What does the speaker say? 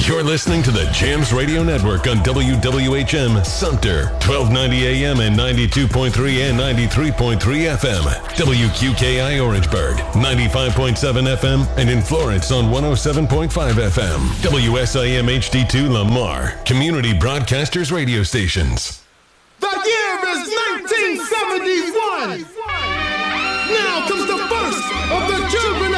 You're listening to the Jams Radio Network on WWHM Sumter, 1290 AM and 92.3 and 93.3 FM. WQKI Orangeburg, 95.7 FM, and in Florence on 107.5 FM. WSIM HD2 Lamar, Community Broadcasters Radio Stations. The year is 1971. Now comes the first of the children